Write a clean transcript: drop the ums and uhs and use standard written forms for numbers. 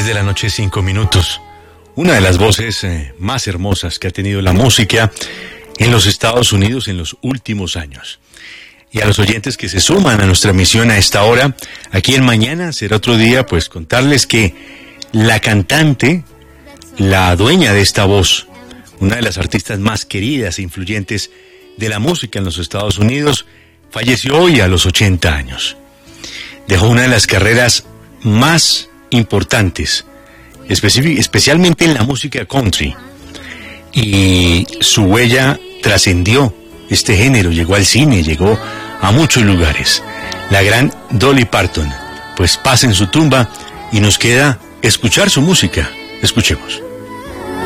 10 de la noche, 5 minutos. Una de las voces más hermosas que ha tenido la música en los Estados Unidos en los últimos años. Y a los oyentes que se suman a nuestra misión a esta hora, aquí en Mañana será otro día, pues contarles que la cantante, la dueña de esta voz, una de las artistas más queridas e influyentes de la música en los Estados Unidos, falleció hoy a los 80 años. Dejó una de las carreras más importantes, especialmente en la música country, y su huella trascendió este género, llegó al cine, llegó a muchos lugares. La gran Dolly Parton, pues pasa en su tumba y nos queda escuchar su música. Escuchemos.